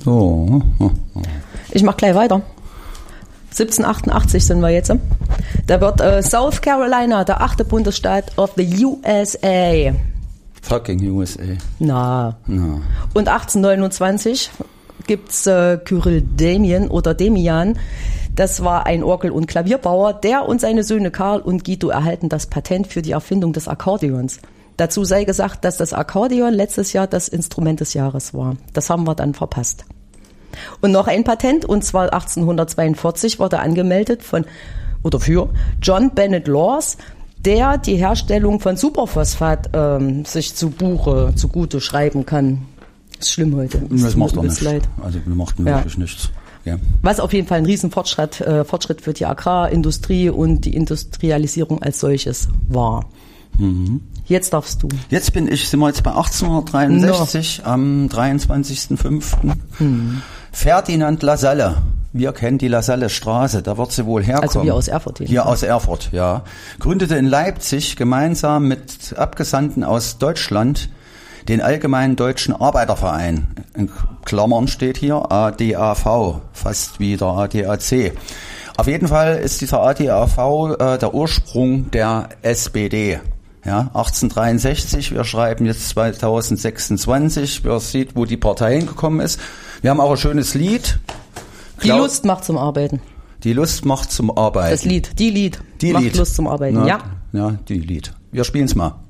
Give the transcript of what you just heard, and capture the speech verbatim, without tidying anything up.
So. Ich mach gleich weiter. siebzehnhundertachtundachtzig sind wir jetzt. Da wird äh, South Carolina, der achte Bundesstaat of the U S A. Fucking U S A. Na. Na. Und achtzehnhundertneunundzwanzig gibt's äh, Kyrill Demian oder Demian. Das war ein Orgel- und Klavierbauer. Der und seine Söhne Karl und Guido erhalten das Patent für die Erfindung des Akkordeons. Dazu sei gesagt, dass das Akkordeon letztes Jahr das Instrument des Jahres war. Das haben wir dann verpasst. Und noch ein Patent, und zwar achtzehnhundertzweiundvierzig wurde angemeldet von, oder für John Bennett Laws, der die Herstellung von Superphosphat ähm, sich zu Buche, zugute schreiben kann. Ist schlimm heute. Das macht doch nichts. Leid. Also wir machten Ja. wirklich nichts. Ja. Was auf jeden Fall ein Riesenfortschritt äh, Fortschritt für die Agrarindustrie und die Industrialisierung als solches war. Mhm. Jetzt darfst du. Jetzt bin ich, sind wir jetzt bei achtzehnhundertdreiundsechzig, no. am dreiundzwanzigsten fünften Hm. Ferdinand Lasalle. Wir kennen die Lasalle-Straße, da wird sie wohl herkommen. Also wie aus Erfurt. Hier Fall. Aus Erfurt, ja. Gründete in Leipzig gemeinsam mit Abgesandten aus Deutschland den Allgemeinen Deutschen Arbeiterverein. In Klammern steht hier A D A V, fast wie der A D A C. Auf jeden Fall ist dieser A D A V äh, der Ursprung der S P D. Ja, achtzehnhundertdreiundsechzig, wir schreiben jetzt zweitausendsechsundzwanzig, wer sieht, wo die Partei hingekommen ist. Wir haben auch ein schönes Lied. Die Glaub, Lust macht zum Arbeiten. Die Lust macht zum Arbeiten. Das Lied, die Lied die macht Lied. Lust zum Arbeiten, Na, ja. Ja, die Lied. Wir spielen's mal.